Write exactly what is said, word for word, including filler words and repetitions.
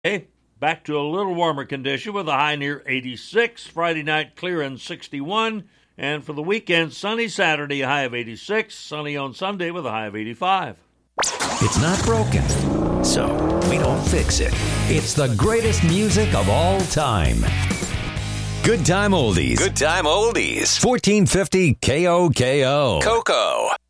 Hey, back to a little warmer condition with a high near eighty-six. Friday night clear and sixty-one. And for the weekend, sunny Saturday, a high of eighty-six. Sunny on Sunday with a high of eighty-five. It's not broken, so we don't fix it. It's the greatest music of all time. Good Time Oldies. Good Time Oldies. fourteen fifty K O K O. Coco.